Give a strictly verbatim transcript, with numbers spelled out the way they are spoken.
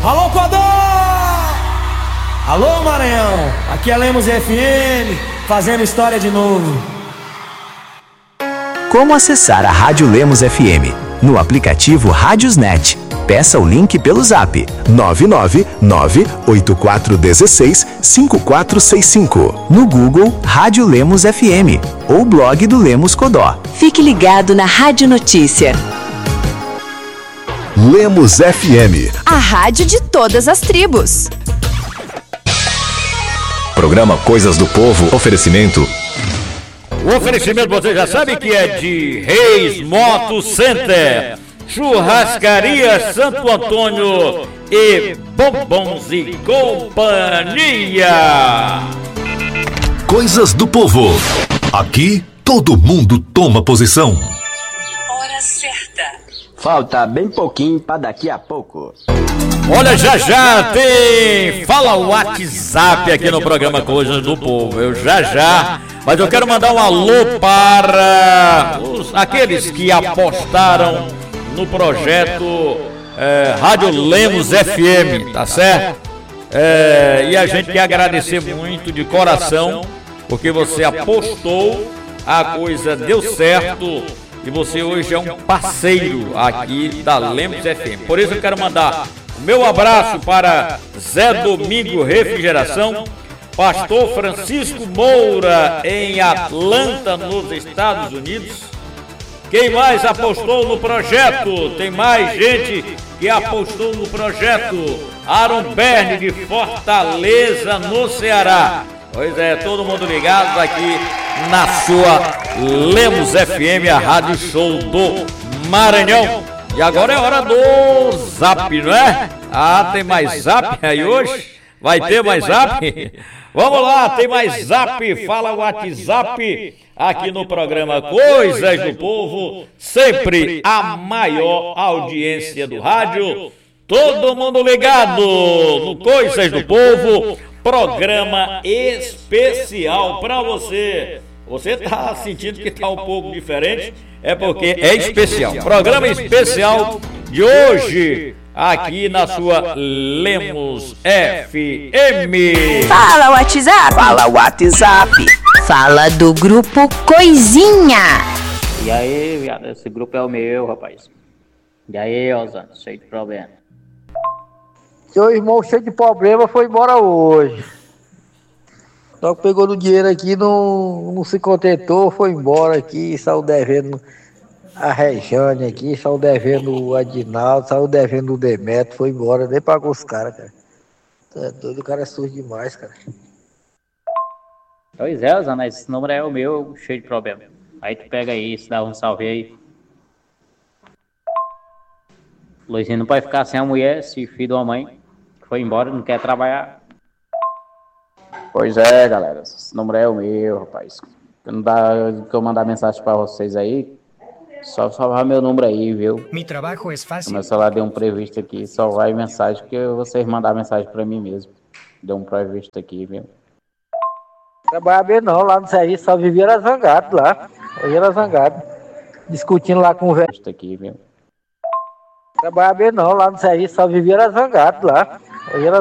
Alô, Codó! Alô, Maranhão! Aqui é Lemos F M, fazendo história de novo. Como acessar a Rádio Lemos F M? No aplicativo Rádiosnet. Peça o link pelo zap nove nove nove oito quatro um seis cinco quatro seis cinco. No Google, Rádio Lemos F M ou blog do Lemos Codó. Fique ligado na Rádio Notícia. Lemos F M. A rádio de todas as tribos. Programa Coisas do Povo. Oferecimento. O oferecimento você já sabe que é de Reis Moto Center, Churrascaria Santo Antônio e Bombons e Companhia. Coisas do Povo. Aqui todo mundo toma posição. Hora certa. Falta bem pouquinho para daqui a pouco. Olha, já já tem Fala o WhatsApp aqui no programa Coisas do Povo. Eu já já, mas eu quero mandar um alô para os, aqueles que apostaram no projeto é, Rádio Lemos F M, tá certo? É, e a gente quer agradecer muito de coração, porque você apostou, a coisa deu certo e você hoje é um parceiro aqui da Lemos F M. Por isso eu quero mandar o meu abraço para Zé Domingo Refrigeração, Pastor Francisco Moura em Atlanta, nos Estados Unidos. Quem mais apostou no projeto? Tem mais gente que apostou no projeto. Aaron Berne de Fortaleza, no Ceará. Pois é, todo mundo ligado aqui na sua Lemos F M, a rádio show do Maranhão. E agora é hora do Zap, não é? Ah, tem mais Zap aí hoje? Vai ter mais Zap? Vamos lá, tem mais Zap, fala o WhatsApp aqui no programa Coisas do Povo, sempre a maior audiência do rádio. Todo mundo ligado no Coisas do Povo, programa especial para você. Você tá sentindo que tá um pouco diferente? É porque é especial. Programa especial de hoje, aqui na sua Lemos F M. Fala WhatsApp. Fala WhatsApp. Fala do grupo Coisinha. E aí, viado, esse grupo é o meu, rapaz. E aí, Osana, cheio de problema. Seu irmão cheio de problema foi embora hoje. Só que pegou no dinheiro aqui, não, não se contentou, foi embora aqui, saiu devendo a Rejane aqui, saiu devendo o Adinaldo, saiu devendo o Demetrio, foi embora, nem pagou os caras, cara. É doido, o cara é sujo demais, cara. Pois é, Osana, esse número é o meu, cheio de problema. Aí tu pega aí, se dá um salve aí. Luizinho não pode ficar sem a mulher, se filho de uma mãe, que foi embora, não quer trabalhar. Pois é, galera, esse número é o meu, rapaz. Não dá que eu mandar mensagem pra vocês aí, só salvar meu número aí, viu? Mi trabalho é fácil. Meu celular deu um previsto aqui, só vai mensagem que vocês mandar mensagem pra mim mesmo. Deu um previsto aqui, viu? Trabalhava bem não, lá no serviço só vivia era zangado lá. Eu era zangado. Discutindo lá com o velho. Aqui, viu? Trabalhava bem não, lá no serviço só vivia era zangado lá. Eu era